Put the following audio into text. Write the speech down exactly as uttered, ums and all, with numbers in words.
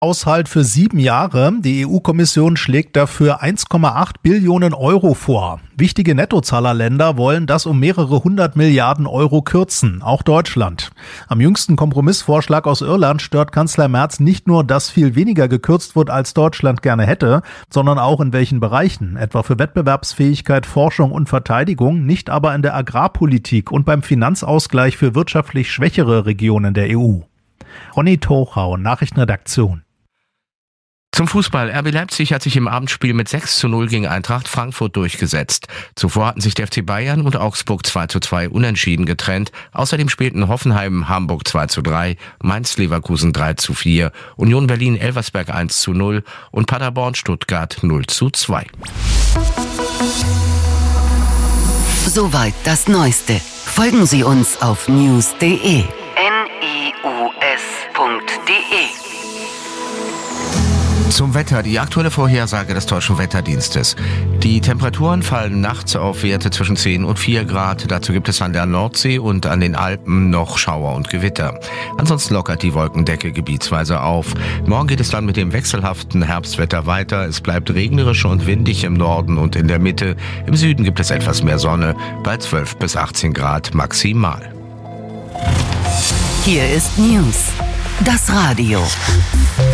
Haushalt für sieben Jahre. Die E U-Kommission schlägt dafür eins Komma acht Billionen Euro vor. Wichtige Nettozahlerländer wollen das um mehrere hundert Milliarden Euro kürzen, auch Deutschland. Am jüngsten Kompromissvorschlag aus Irland stört Kanzler Merz nicht nur, dass viel weniger gekürzt wird, als Deutschland gerne hätte, sondern auch in welchen Bereichen, etwa für Wettbewerbsfähigkeit, Forschung und Verteidigung, nicht aber in der Agrarpolitik und beim Finanzausgleich für wirtschaftlich schwächere Regionen der E U. Ronny Tochau, Nachrichtenredaktion. Zum Fußball. R B Leipzig hat sich im Abendspiel mit sechs zu null gegen Eintracht Frankfurt durchgesetzt. Zuvor hatten sich der F C Bayern und Augsburg zwei zu zwei unentschieden getrennt. Außerdem spielten Hoffenheim Hamburg zwei zu drei, Mainz Leverkusen drei zu vier, Union Berlin Elversberg eins zu null und Paderborn Stuttgart null zu zwei. Soweit das Neueste. Folgen Sie uns auf news punkt de. N I U S punkt de. Zum Wetter, die aktuelle Vorhersage des Deutschen Wetterdienstes. Die Temperaturen fallen nachts auf Werte zwischen zehn und vier Grad. Dazu gibt es an der Nordsee und an den Alpen noch Schauer und Gewitter. Ansonsten lockert die Wolkendecke gebietsweise auf. Morgen geht es dann mit dem wechselhaften Herbstwetter weiter. Es bleibt regnerisch und windig im Norden und in der Mitte. Im Süden gibt es etwas mehr Sonne, bei zwölf bis achtzehn Grad maximal. Hier ist News, das Radio.